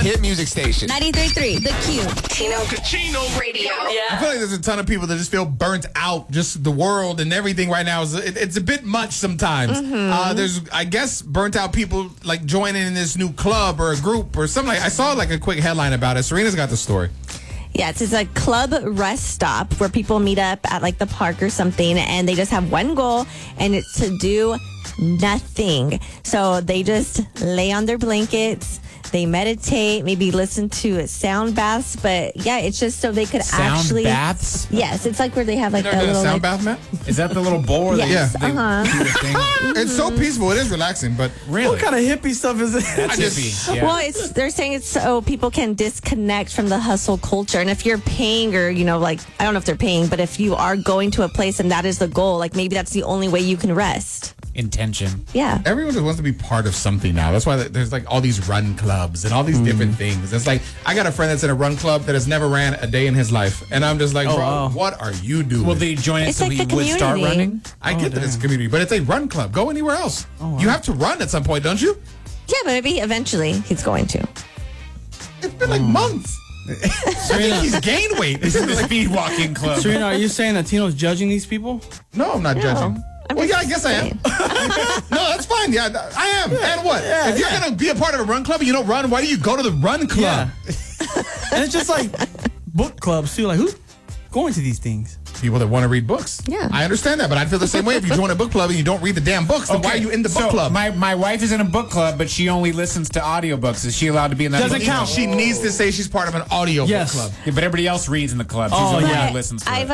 hit music station. 93.3, The Q. Tino Cucino Radio. I feel like there's a ton of people that just feel burnt out. Just the world and everything right now it's a bit much sometimes. There's, I guess, burnt out people like joining in this new club or a group or something. I saw like a quick headline about it. Serena's got the story. Yes, it's a club rest stop where people meet up at like the park or something, and they just have one goal, and it's to do nothing. So they just lay on their blankets. They meditate, maybe listen to sound baths, but yeah, it's just so they could Sound baths? Yes, it's like where they have like Never that done a little sound like, bath, Matt? Is that the little bowl where Yes. they do the thing? It's so peaceful. It is relaxing, but Really? What kind of hippie stuff is it? That's I just- hippie. Yeah. Well, they're saying it's so people can disconnect from the hustle culture. And if you're paying or, like, I don't know if they're paying, but if you are going to a place and that is the goal, like maybe that's the only way you can rest. Intention. Yeah. everyone just wants to be part of something now. That's why there's like all these run clubs and all these different things. It's like, I got a friend that's in a run club that has never ran a day in his life. And I'm just like, bro, wow. what are you doing? Will they join it It's so like he the would start community. running? I get that it's a community, but it's a run club. Go anywhere else. You have to run at some point, don't you? Yeah, but maybe eventually he's going to. It's been like months. I think he's gained weight. This is the speed walking club. Serena, are you saying that Tino's judging these people? No, I'm not judging. I'm Well, yeah, I just guess I am. saying. No, that's fine. Yeah, I am. And what? If you're going to be a part of a run club and you don't run, why do you go to the run club? And it's just like book clubs too. Like, who's going to these things? People that want to read books. Yeah. I understand that, but I'd feel the same way if you join a book club and you don't read the damn books. Then why are you in the book club? My wife is in a book club, but she only listens to audiobooks. Is she allowed to be in that Doesn't book count. club? She needs to say she's part of an audio Yes. book club. Yeah, but everybody else reads in the club. She's the only one who listens to it.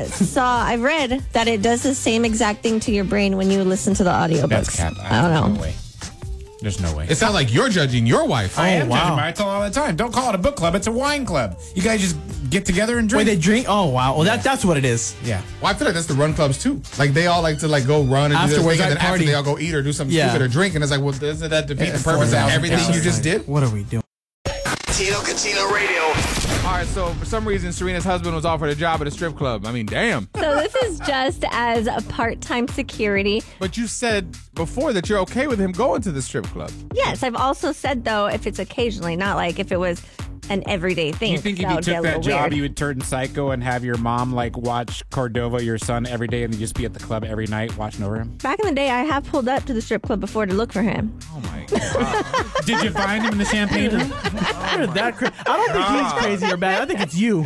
I read that it does the same exact thing to your brain when you listen to the audiobooks. That's cap. I don't know. No way. There's no way. It sounds like you're judging your wife. I am wow. judging her. I tell her all the time. Don't call it a book club. It's a wine club. You guys just get together and Wait, drink. they drink? Oh, wow. Well, that's what it is. Yeah. Well, I feel like that's the run clubs too. Like they all like to like go run and do this Afterwards, thing, and like then after party. they all go eat or do something Yeah. stupid or drink, and it's like, well, doesn't that defeat the It's purpose of 4,000 everything you calories. just did? What are we doing? Tino Cucino Radio. All right, so for some reason, Serena's husband was offered a job at a strip club. I mean, damn. So this is just as a part-time security. But you said before that you're okay with him going to the strip club. Yes, I've also said, though, if it's occasionally, not like if it was an everyday thing. You think if that you would get took a that little job, weird. you would turn psycho and have your mom like watch Cordova, your son, every day, and you just be at the club every night watching over him? Back in the day, I have pulled up to the strip club before to look for him. Oh my god! Did you find him in the champagne room? You're that crazy. I don't think he's crazy or bad. I think it's you.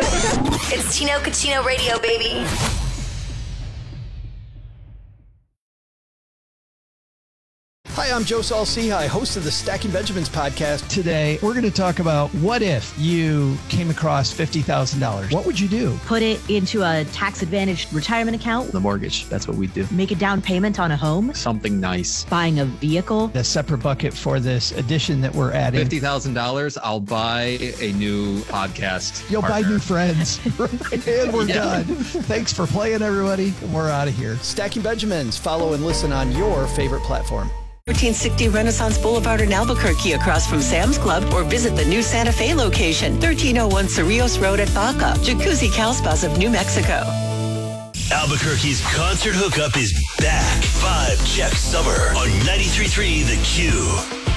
It's Tino Cucino Radio, baby. Hi, I'm Joe Saul-Sehy, host of the Stacking Benjamins podcast. Today, we're going to talk about what if you came across $50,000? What would you do? Put it into a tax-advantaged retirement account, The mortgage. That's what we do. make a down payment on a home, Something nice. buying a vehicle. A separate bucket for this addition that we're adding. $50,000, I'll buy a new podcast. You'll buy partner. new friends. And we're done. Thanks for playing, everybody. And we're out of here. Stacking Benjamins. Follow and listen on your favorite platform. 1360 Renaissance Boulevard in Albuquerque across from Sam's Club, or visit the new Santa Fe location, 1301 Cerrillos Road at Baca, Jacuzzi Cal Spas of New Mexico. Albuquerque's concert hookup is back. Vibe check summer on 93.3 The Q.